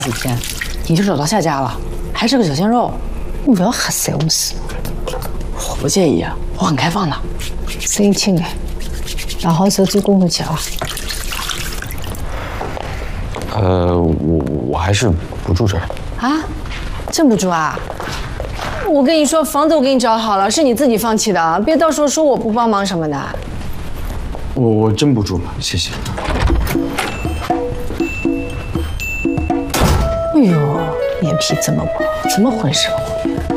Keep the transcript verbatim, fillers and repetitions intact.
几天，你就找到下家了，还是个小鲜肉。 你不要吓死我事。 我不介意啊，我很开放的。 申请哎，然后手机滚回去啊。 呃，我我还是不住这儿。 啊？真不住啊？我跟你说，房子我给你找好了，是你自己放弃的，别到时候说我不帮忙什么的。 我我真不住了，谢谢。 哎呦，脸皮这么薄，怎么混生活？